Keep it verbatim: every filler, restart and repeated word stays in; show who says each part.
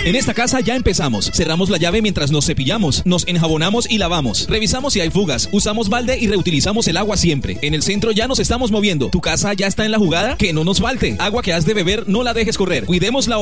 Speaker 1: En esta casa ya empezamos. Cerramos la llave mientras nos cepillamos, nos enjabonamos y lavamos. Revisamos si hay fugas, usamos balde y reutilizamos el agua siempre. En el centro ya nos estamos moviendo. ¿Tu casa ya está en la jugada? Que no nos falte. Agua que has de beber no la dejes correr. Cuidemos la